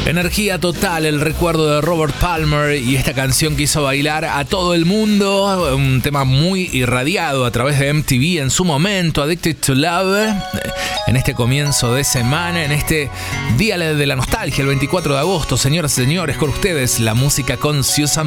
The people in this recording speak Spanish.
Energía total, el recuerdo de Robert Palmer y esta canción que hizo bailar a todo el mundo. Un tema muy irradiado a través de MTV en su momento, Addicted to Love. En este comienzo de semana, en este Día de la Nostalgia, el 24 de agosto, señoras y señores, con ustedes la música con Susan